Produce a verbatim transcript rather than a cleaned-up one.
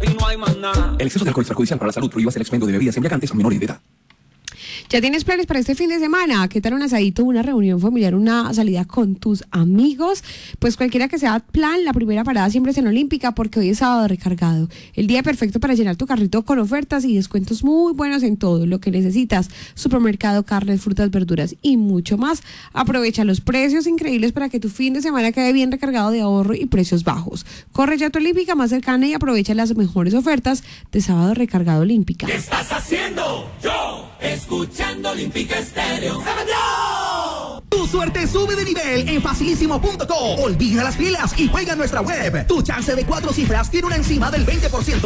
papi, no hay más nada. El exceso de alcohol es perjudicial para la salud. Prohíbas el expendio de bebidas embriagantes a menores de edad. ¿Ya tienes planes para este fin de semana? ¿Qué tal un asadito, una reunión familiar, una salida con tus amigos? Pues cualquiera que sea plan, la primera parada siempre es en Olímpica porque hoy es sábado recargado. El día perfecto para llenar tu carrito con ofertas y descuentos muy buenos en todo lo que necesitas. Supermercado, carnes, frutas, verduras y mucho más. Aprovecha los precios increíbles para que tu fin de semana quede bien recargado de ahorro y precios bajos. Corre ya a tu Olímpica más cercana y aprovecha las mejores ofertas de sábado recargado Olímpica. ¿Qué estás haciendo? Yo, escuchando Olímpica Estéreo. Tu suerte sube de nivel en facilísimo punto com. Olvida las filas y juega en nuestra web. Tu chance de cuatro cifras tiene una encima del veinte por ciento